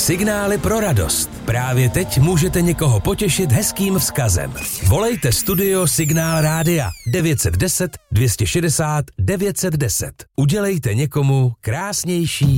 Signály pro radost. Právě teď můžete někoho potěšit hezkým vzkazem. Volejte Studio Signál Rádia 910 260 910. Udělejte někomu krásnější